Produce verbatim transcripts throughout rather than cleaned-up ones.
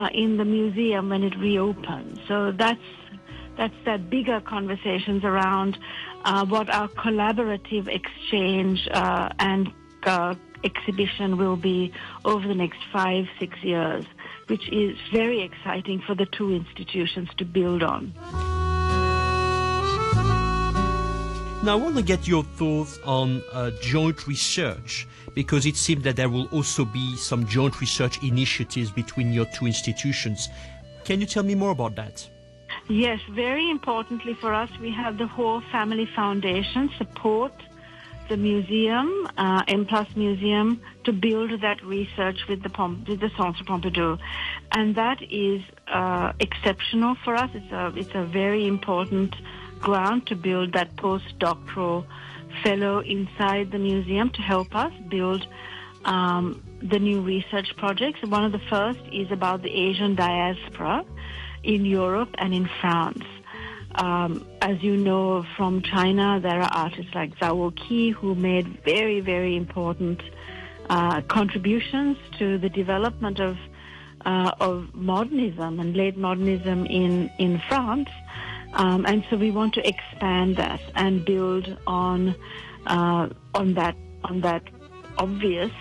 in the museum when it reopens. So that's that's that bigger conversations around uh, what our collaborative exchange uh, and uh, exhibition will be over the next five, six years, which is very exciting for the two institutions to build on. Now, I want to get your thoughts on uh, joint research, because it seems that there will also be some joint research initiatives between your two institutions. Can you tell me more about that? Yes, very importantly for us, we have the Ho Family Foundation support the museum, uh, M Plus Museum, to build that research with the, Pom- with the Centre Pompidou. And that is uh, exceptional for us. It's a, it's a very important grant to build that postdoctoral fellow inside the museum to help us build um, the new research projects. One of the first is about the Asian diaspora in Europe and in France. Um, as you know, from China, there are artists like Zhao Qi who made very, very important uh, contributions to the development of uh, of modernism and late modernism in, in France. Um, and so we want to expand that and build on uh, on that on that obvious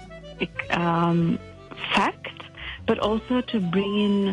um, fact, but also to bring in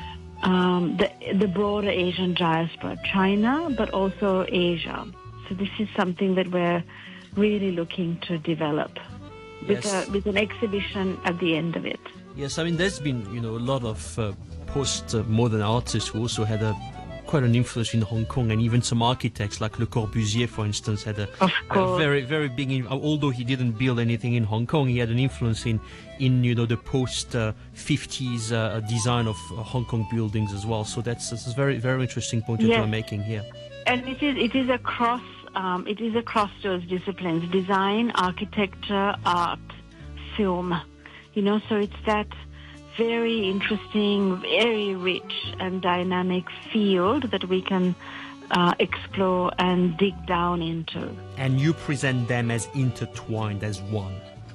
um, the the broader Asian diaspora, China, but also Asia. So this is something that we're really looking to develop with Yes. a, with an exhibition at the end of it. Yes, I mean, there's been, you know, a lot of uh, post-modern artists who also had a quite an influence in Hong Kong, and even some architects like Le Corbusier, for instance, had a, Of a course. very, very big. In, although he didn't build anything in Hong Kong, he had an influence in, in you know, the post uh, fifties uh, design of uh, Hong Kong buildings as well. So that's, that's a very, very interesting point that Yes. you're making here. And it is it is across um, it is across those disciplines: design, architecture, art, film. You know, so it's that very interesting, very rich and dynamic field that we can uh, explore and dig down into. And you present them as intertwined as one.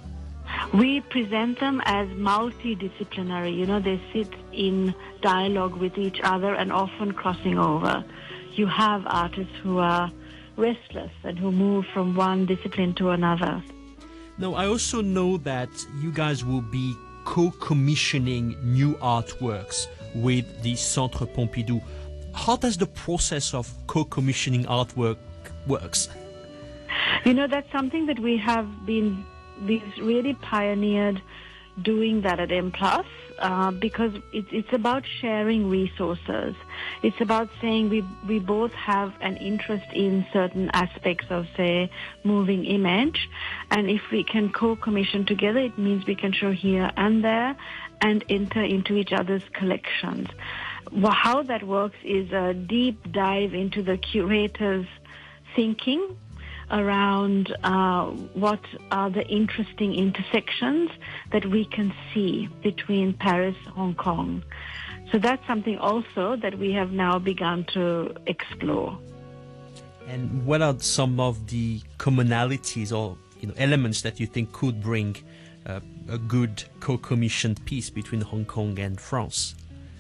We present them as multidisciplinary. You know, they sit in dialogue with each other and often crossing over. You have artists who are restless and who move from one discipline to another. Now, I also know that you guys will be co-commissioning new artworks with the Centre Pompidou. How does the process of co-commissioning artwork works? You know, that's something that we have been we've really pioneered doing that at M Plus, uh, because it's, it's about sharing resources. It's about saying we we both have an interest in certain aspects of, say, moving image, and if we can co-commission together, it means we can show here and there and enter into each other's collections. Well, how that works is a deep dive into the curator's thinking around uh, what are the interesting intersections that we can see between Paris, Hong Kong. So that's something also that we have now begun to explore. And what are some of the commonalities or, you know, elements that you think could bring uh, a good co-commissioned piece between Hong Kong and France?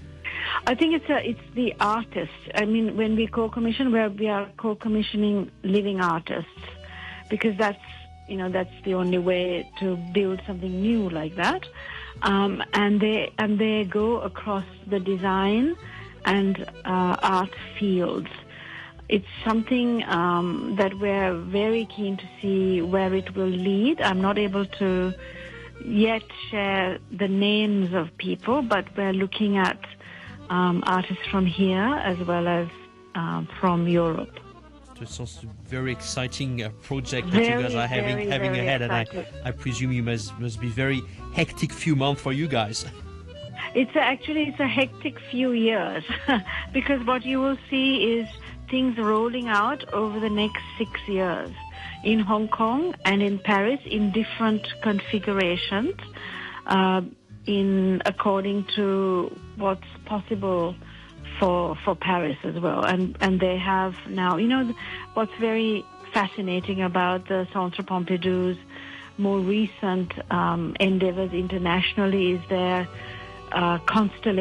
I think it's a, it's the artists. I mean, when we co-commission, we are, we are co-commissioning living artists, because that's, you know, that's the only way to build something new like that. Um, and they and they go across the design and uh, art fields. It's something um, that we're very keen to see where it will lead. I'm not able to yet share the names of people, but we're looking at Um, artists from here as well as um, from Europe. So it sounds a very exciting uh, project that Very, you guys are having very, having very ahead, and I, excited. I presume you must must be very hectic few months for you guys. It's a, actually it's a hectic few years because what you will see is things rolling out over the next six years in Hong Kong and in Paris in different configurations. Uh, in according to what's possible for for Paris as well. And and they have now, you know, what's very fascinating about the Centre Pompidou's more recent um, endeavors internationally is their uh, constellation